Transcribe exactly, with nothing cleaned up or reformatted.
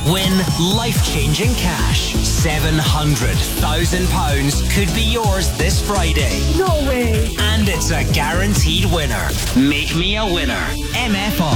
Win life-changing cash. seven hundred thousand pounds could be yours this Friday. No way. And it's a guaranteed winner. Make me a winner. M F R.